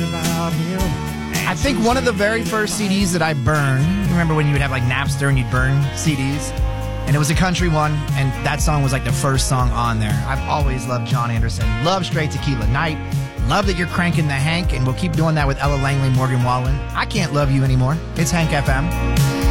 I think one of the very first CDs that I burned, you remember when you would have like Napster and you'd burn CDs? And it was a country one, and that song was like the first song on there. I've always loved John Anderson. Love Straight Tequila Night. Love that you're cranking the Hank, and we'll keep doing that with Ella Langley, Morgan Wallen. I Can't Love You Anymore. It's Hank FM.